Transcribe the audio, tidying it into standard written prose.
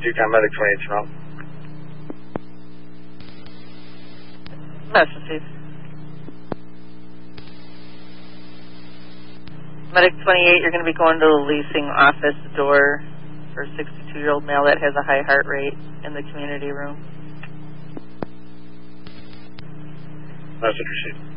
Yukon Medic 28 Toronto. Message, Chief. Medic 28, you're going to be going to the leasing office door for a 62-year-old male that has a high heart rate in the community room. Message received.